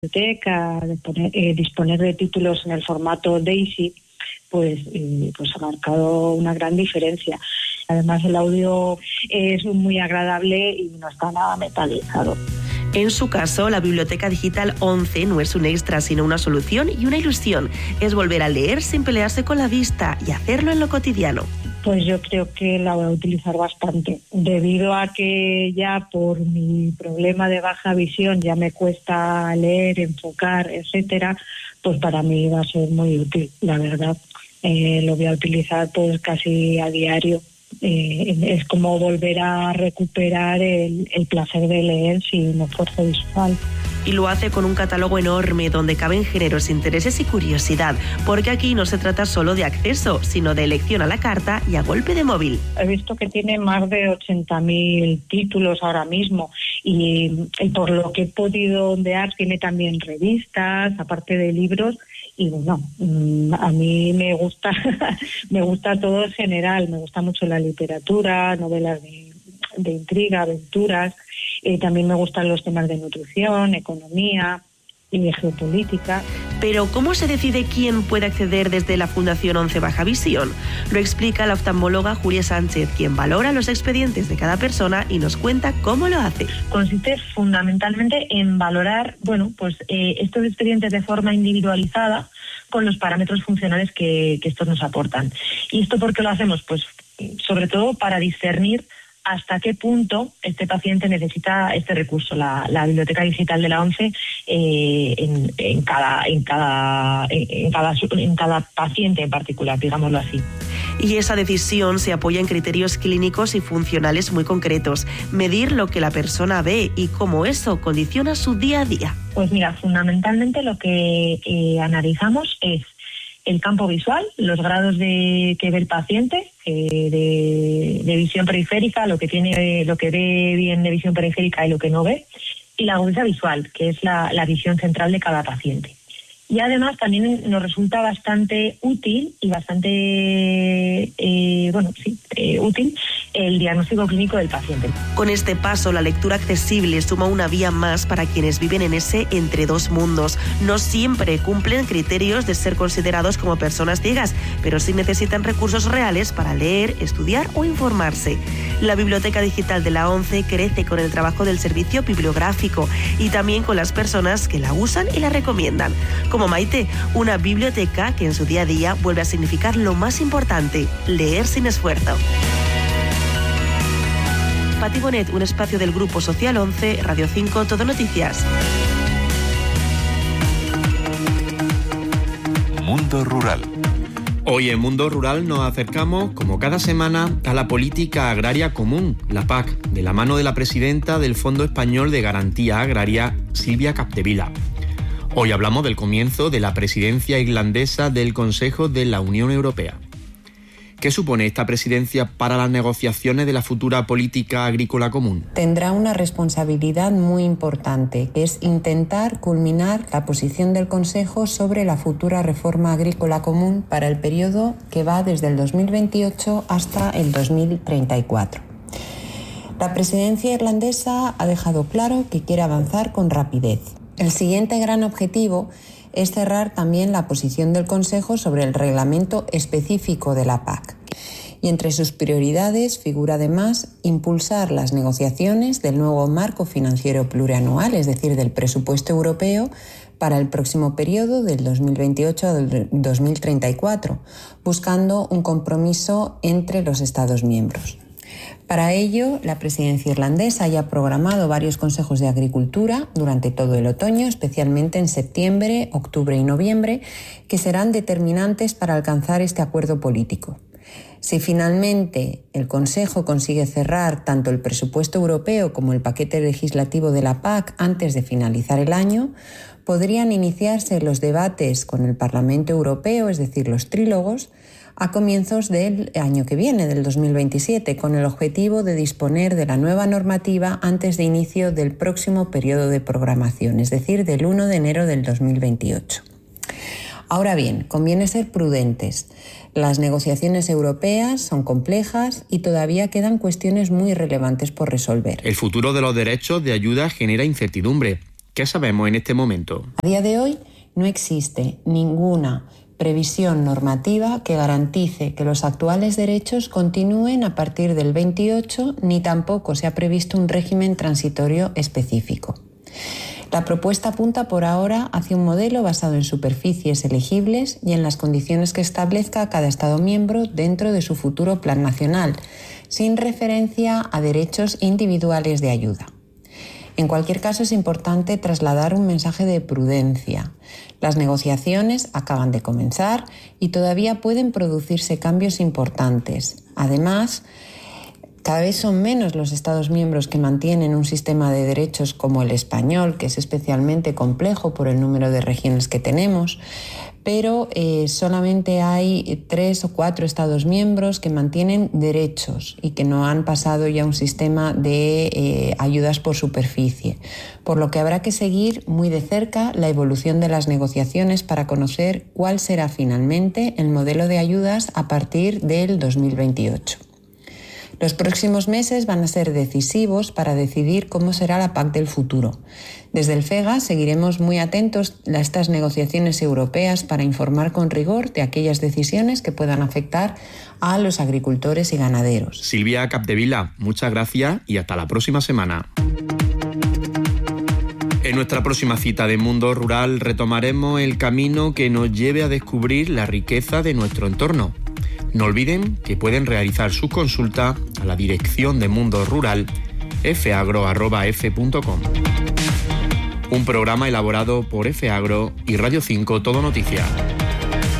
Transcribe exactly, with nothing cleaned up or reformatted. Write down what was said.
biblioteca, de poner, eh, disponer de títulos en el formato DAISY, pues, eh, pues ha marcado una gran diferencia. Además, el audio es muy agradable y no está nada metalizado. En su caso, la Biblioteca Digital once no es un extra, sino una solución y una ilusión. Es volver a leer sin pelearse con la vista y hacerlo en lo cotidiano. Pues yo creo que la voy a utilizar bastante, debido a que ya por mi problema de baja visión ya me cuesta leer, enfocar, etcétera, pues para mí va a ser muy útil, la verdad. Eh, lo voy a utilizar pues casi a diario. Eh, es como volver a recuperar el, el placer de leer sin esfuerzo visual. Y lo hace con un catálogo enorme donde caben géneros, intereses y curiosidad, porque aquí no se trata solo de acceso, sino de elección a la carta y a golpe de móvil. He visto que tiene más de ochenta mil títulos ahora mismo y, y por lo que he podido ondear tiene también revistas, aparte de libros. Y bueno, a mí me gusta, me gusta todo en general, me gusta mucho la literatura, novelas de, de intriga, aventuras, eh, también me gustan los temas de nutrición, economía y de geopolítica. Pero ¿cómo se decide quién puede acceder desde la Fundación once Baja Visión? Lo explica la oftalmóloga Julia Sánchez, quien valora los expedientes de cada persona y nos cuenta cómo lo hace. Consiste fundamentalmente en valorar, bueno, pues eh, estos expedientes de forma individualizada con los parámetros funcionales que, que estos nos aportan. ¿Y esto por qué lo hacemos? Pues sobre todo para discernir hasta qué punto este paciente necesita este recurso, la, la biblioteca digital de la ONCE, eh, en, en, cada, en, cada, en, cada, en cada paciente en particular, digámoslo así. Y esa decisión se apoya en criterios clínicos y funcionales muy concretos. Medir lo que la persona ve y cómo eso condiciona su día a día. Pues mira, fundamentalmente lo que eh, analizamos es el campo visual, los grados de que ve el paciente, eh, de, de visión periférica, lo que tiene, lo que ve bien de visión periférica y lo que no ve, y la agudeza visual, que es la, la visión central de cada paciente. Y además también nos resulta bastante útil y bastante eh, bueno, sí, eh, útil el diagnóstico clínico del paciente. Con este paso, la lectura accesible suma una vía más para quienes viven en ese entre dos mundos. No siempre cumplen criterios de ser considerados como personas ciegas, pero sí necesitan recursos reales para leer, estudiar o informarse. La Biblioteca Digital de la ONCE crece con el trabajo del servicio bibliográfico y también con las personas que la usan y la recomiendan. Como Maite, una biblioteca que en su día a día vuelve a significar lo más importante, leer sin esfuerzo. Pati Bonet, un espacio del Grupo Social once, Radio cinco, Todo Noticias. Mundo Rural. Hoy en Mundo Rural nos acercamos, como cada semana, a la política agraria común, la P A C, de la mano de la presidenta del Fondo Español de Garantía Agraria, Silvia Capdevila. Hoy hablamos del comienzo de la presidencia irlandesa del Consejo de la Unión Europea. ¿Qué supone esta presidencia para las negociaciones de la futura política agrícola común? Tendrá una responsabilidad muy importante, que es intentar culminar la posición del Consejo sobre la futura reforma agrícola común para el periodo que va desde el dos mil veintiocho hasta el dos mil treinta y cuatro. La presidencia irlandesa ha dejado claro que quiere avanzar con rapidez. El siguiente gran objetivo es cerrar también la posición del Consejo sobre el reglamento específico de la P A C. Y entre sus prioridades figura además impulsar las negociaciones del nuevo marco financiero plurianual, es decir, del presupuesto europeo para el próximo periodo del dos mil veintiocho al dos mil treinta y cuatro, buscando un compromiso entre los Estados miembros. Para ello, la presidencia irlandesa ya ha programado varios consejos de agricultura durante todo el otoño, especialmente en septiembre, octubre y noviembre, que serán determinantes para alcanzar este acuerdo político. Si finalmente el Consejo consigue cerrar tanto el presupuesto europeo como el paquete legislativo de la P A C antes de finalizar el año, podrían iniciarse los debates con el Parlamento Europeo, es decir, los trílogos, a comienzos del año que viene, del dos mil veintisiete, con el objetivo de disponer de la nueva normativa antes de inicio del próximo periodo de programación, es decir, del primero de enero del dos mil veintiocho. Ahora bien, conviene ser prudentes. Las negociaciones europeas son complejas y todavía quedan cuestiones muy relevantes por resolver. El futuro de los derechos de ayuda genera incertidumbre. ¿Qué sabemos en este momento? A día de hoy no existe ninguna previsión normativa que garantice que los actuales derechos continúen a partir del veintiocho, ni tampoco se ha previsto un régimen transitorio específico. La propuesta apunta por ahora hacia un modelo basado en superficies elegibles y en las condiciones que establezca cada Estado miembro dentro de su futuro plan nacional, sin referencia a derechos individuales de ayuda. En cualquier caso, es importante trasladar un mensaje de prudencia. Las negociaciones acaban de comenzar y todavía pueden producirse cambios importantes. Además, cada vez son menos los Estados miembros que mantienen un sistema de derechos como el español, que es especialmente complejo por el número de regiones que tenemos, pero eh, solamente hay tres o cuatro Estados miembros que mantienen derechos y que no han pasado ya a un sistema de eh, ayudas por superficie, por lo que habrá que seguir muy de cerca la evolución de las negociaciones para conocer cuál será finalmente el modelo de ayudas a partir del dos mil veintiocho. Los próximos meses van a ser decisivos para decidir cómo será la P A C del futuro. Desde el FEGA seguiremos muy atentos a estas negociaciones europeas para informar con rigor de aquellas decisiones que puedan afectar a los agricultores y ganaderos. Silvia Capdevila, muchas gracias y hasta la próxima semana. En nuestra próxima cita de Mundo Rural retomaremos el camino que nos lleve a descubrir la riqueza de nuestro entorno. No olviden que pueden realizar su consulta a la dirección de Mundo Rural f agro arroba f punto com. Un programa elaborado por F Agro y Radio cinco Todo Noticias.